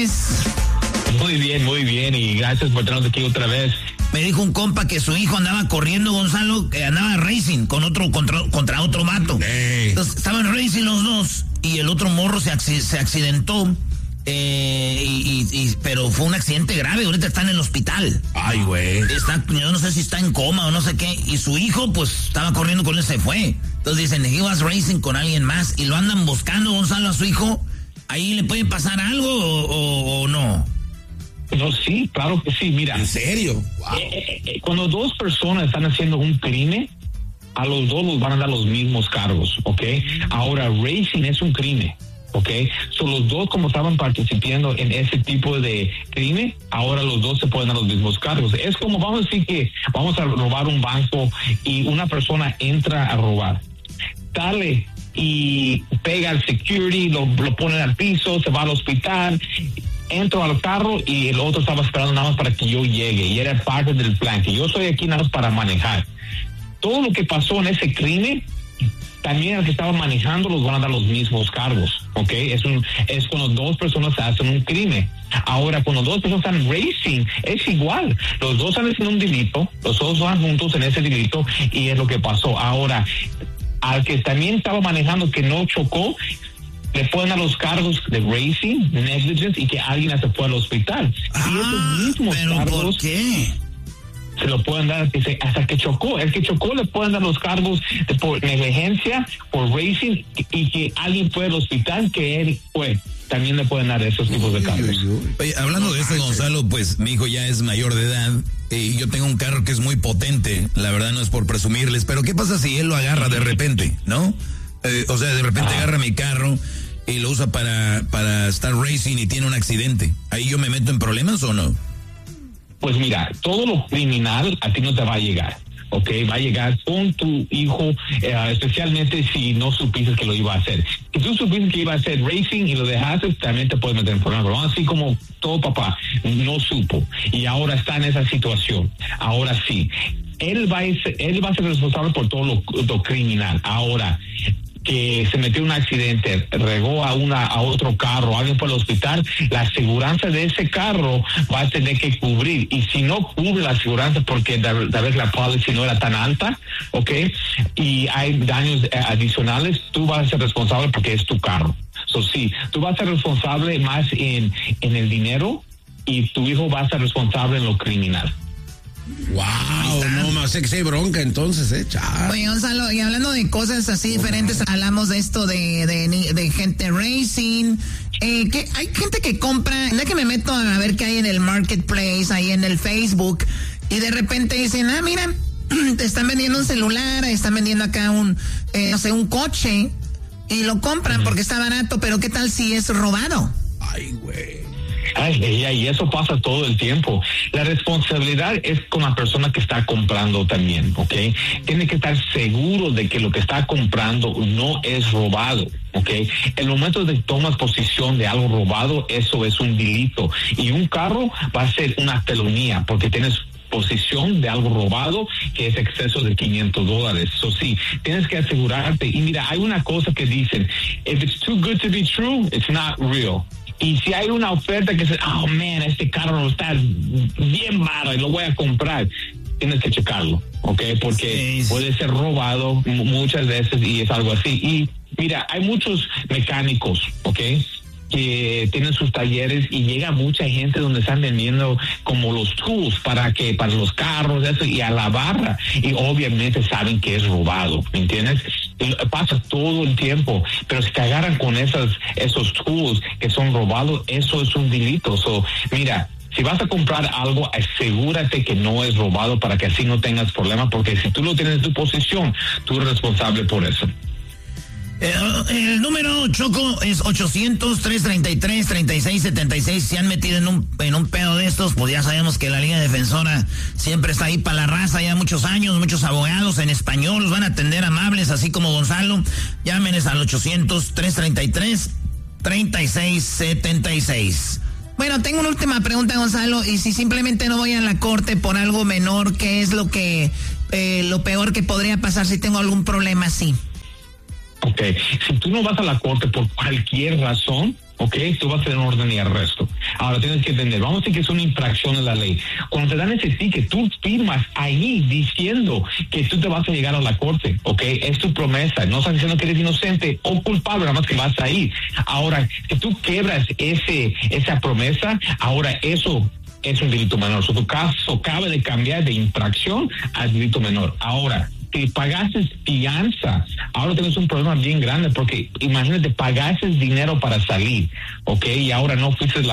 estás? Muy bien, y gracias por tenernos aquí otra vez. Me dijo un compa que su hijo andaba corriendo, Gonzalo, que andaba racing con otro contra otro vato. Hey. Entonces estaban racing los dos y el otro morro se accidentó. Pero fue un accidente grave, ahorita está en el hospital. Ay, güey. Yo no sé si está en coma o no sé qué. Y su hijo, pues, estaba corriendo con él, se fue. Entonces dicen, he was racing con alguien más y lo andan buscando, Gonzalo, a su hijo. ¿Ahí le puede pasar algo o no? No, sí, claro que sí, mira. ¿En serio? Wow. Cuando dos personas están haciendo un crimen, a los dos los van a dar los mismos cargos, ¿ok? Ahora, racing es un crimen, ¿ok? So, los dos, como estaban participando en ese tipo de crimen, ahora los dos se pueden dar los mismos cargos. Es como, vamos a decir que vamos a robar un banco y una persona entra a robar. Dale y pega al security, lo ponen al piso, se va al hospital. Entro al carro y el otro estaba esperando nada más para que yo llegue y era parte del plan, que yo estoy aquí nada más para manejar. Todo lo que pasó en ese crimen, también al que estaba manejando los van a dar los mismos cargos, ¿ok? Es cuando dos personas hacen un crimen. Ahora, cuando dos personas están racing, es igual. Los dos están haciendo un delito, los dos van juntos en ese delito y es lo que pasó. Ahora, al que también estaba manejando que no chocó, le pueden dar los cargos de racing, negligence y que alguien se fue al hospital. Y esos mismos ¿pero cargos, por qué? Se lo pueden dar hasta que chocó. El que chocó le pueden dar los cargos por negligencia, por racing y que alguien fue al hospital que él fue. También le pueden dar esos tipos de cargos. Oye, hablando de esto, Gonzalo, pues mi hijo ya es mayor de edad y yo tengo un carro que es muy potente. La verdad no es por presumirles, pero ¿qué pasa si él lo agarra de repente, no? O sea, de repente agarra mi carro y lo usa para estar racing y tiene un accidente. ¿Ahí yo me meto en problemas o no? Pues mira, todo lo criminal a ti no te va a llegar, ¿ok? Va a llegar con tu hijo, especialmente si no supiste que lo iba a hacer. Si tú supiste que iba a hacer racing y lo dejaste, también te puedes meter en problemas. Pero así como todo papá no supo y ahora está en esa situación, ahora sí. Él va a ser responsable por todo lo criminal. Ahora, que se metió en un accidente, regó a otro carro, alguien fue al hospital, la aseguranza de ese carro va a tener que cubrir. Y si no cubre la aseguranza porque tal vez la policy no era tan alta, ¿ok? Y hay daños adicionales, tú vas a ser responsable porque es tu carro. Sí, tú vas a ser responsable más en el dinero y tu hijo va a ser responsable en lo criminal. Wow, no más sé que hay bronca entonces, chao. Oye, Gonzalo, y hablando de cosas así diferentes, hablamos de esto de gente racing, que hay gente que compra, ya que me meto a ver qué hay en el marketplace, ahí en el Facebook, y de repente dicen, mira, te están vendiendo un celular, están vendiendo acá un coche, y lo compran porque está barato, pero ¿qué tal si es robado? Ay, güey. Y eso pasa todo el tiempo. La responsabilidad es con la persona que está comprando también, ¿ok? Tiene que estar seguro de que lo que está comprando no es robado, ¿ok? El momento de que tomas posesión de algo robado, eso es un delito. Y un carro va a ser una felonía porque tienes posesión de algo robado que es exceso de $500. Eso sí, tienes que asegurarte. Y mira, hay una cosa que dicen, if it's too good to be true, it's not real. Y si hay una oferta que dice, oh man, este carro está bien barato y lo voy a comprar, tienes que checarlo, ¿ok? Porque sí, puede ser robado muchas veces y es algo así. Y mira, hay muchos mecánicos, ¿ok?, que tienen sus talleres y llega mucha gente donde están vendiendo como los tools para los carros, eso, y a la barra, y obviamente saben que es robado, ¿me entiendes? Pasa todo el tiempo, pero si te agarran con esos tools que son robados, eso es un delito. Mira, si vas a comprar algo, asegúrate que no es robado para que así no tengas problemas, porque si tú lo tienes en tu posesión, tú eres responsable por eso. El número, Choco, es 800-333-3676. Se han metido en un pedo de estos, pues ya sabemos que la Liga Defensora siempre está ahí para la raza, ya muchos años, muchos abogados en español, los van a atender amables, así como Gonzalo. Llámenes al 800-333-3676. Bueno, tengo una última pregunta, Gonzalo, y si simplemente no voy a la corte por algo menor, ¿qué es lo peor que podría pasar si tengo algún problema así? Ok, si tú no vas a la corte por cualquier razón, ¿ok? Tú vas a tener orden y arresto. Ahora tienes que entender, vamos a decir que es una infracción de la ley. Cuando te dan ese ticket, tú firmas ahí diciendo que tú te vas a llegar a la corte, ¿ok? Es tu promesa, no estás diciendo que eres inocente o culpable, nada más que vas a ir. Ahora, si tú quebras esa promesa, ahora eso es un delito menor. Tu caso acaba de cambiar de infracción a delito menor. Ahora, si pagases fianza, ahora tienes un problema bien grande, porque imagínate, pagases dinero para salir, ¿ok? Y ahora no fuiste la